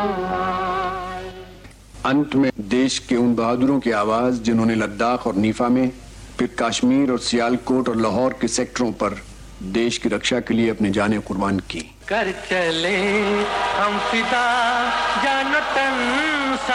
अंत में देश के उन बहादुरोों की आवाज जिन्होंने लद्दाख और नीफा में, फिर कश्मीर और सियालकोट और लाहौर के सेक्टरों पर देश की रक्षा के लिए अपने जाने कुर्बान की। कर चले हम फिदा जान तन